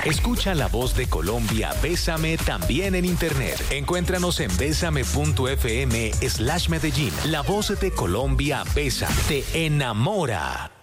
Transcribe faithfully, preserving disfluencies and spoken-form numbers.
Escucha La Voz de Colombia, Bésame también en internet. Encuéntranos en bésame.fm slash Medellín. La Voz de Colombia, Besa, te enamora.